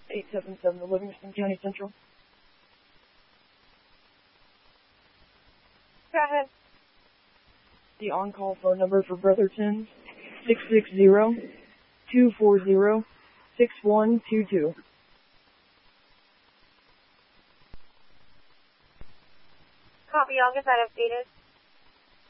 877 to Livingston County Central. Go ahead. The on-call phone number for Brotherton, 660-240-6122. Copy, I'll get that updated.